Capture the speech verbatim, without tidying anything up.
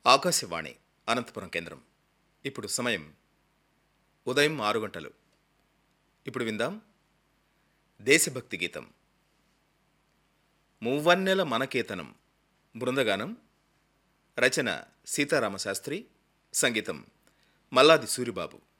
ఆకాశవాణి అనంతపురం కేంద్రం. ఇప్పుడు సమయం ఉదయం ఆరు గంటలు. ఇప్పుడు విందాం దేశభక్తి గీతం. మువ్వన్నెల మనకేతనం బృందగానం. రచన సీతారామశాస్త్రి, సంగీతం మల్లాది సూరిబాబు.